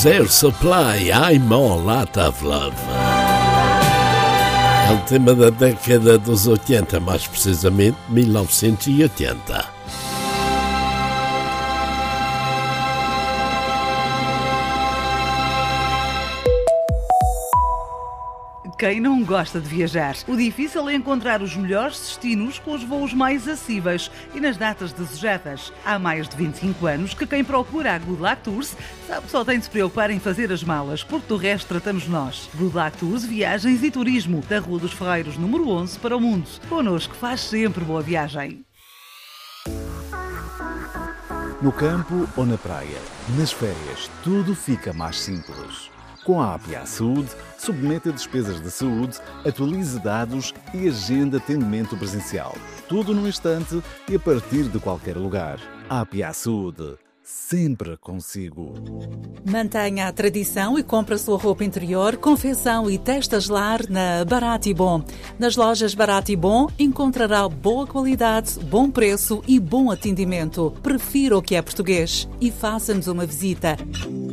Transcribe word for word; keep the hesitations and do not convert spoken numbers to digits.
Air Supply, I'm All Out of Love. É o tema da década dos oitenta, mais precisamente mil novecentos e oitenta. Quem não gosta de viajar? O difícil é encontrar os melhores destinos com os voos mais acessíveis e nas datas desejadas. Há mais de vinte e cinco anos que quem procura a Good Luck Tours sabe que só tem de se preocupar em fazer as malas, porque do resto tratamos nós. Good Luck Tours, viagens e turismo, da Rua dos Ferreiros, número onze, para o mundo. Connosco faz sempre boa viagem. No campo ou na praia, nas férias, tudo fica mais simples. Com a Apia Saúde, submeta despesas de saúde, atualize dados e agenda atendimento presencial. Tudo num instante e a partir de qualquer lugar. Apia Saúde, sempre consigo. Mantenha a tradição e compre a sua roupa interior, confecção e testas lar na Barato e Bom. Nas lojas Barato e Bom encontrará boa qualidade, bom preço e bom atendimento. Prefira o que é português e faça-nos uma visita.